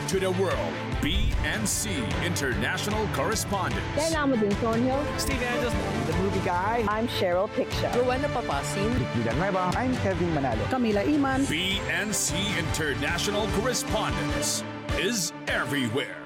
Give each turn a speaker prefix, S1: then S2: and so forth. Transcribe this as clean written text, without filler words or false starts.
S1: to the world. BNC International Correspondent.
S2: Kailangan mo din, Tonyo.
S3: Steve Angeles, the movie guy.
S2: I'm Cheryl Picture.
S4: Rowena Papasin.
S3: Bilang Nueva. I'm Kevin Manalo.
S2: Camila Iman.
S1: BNC International Correspondence is everywhere.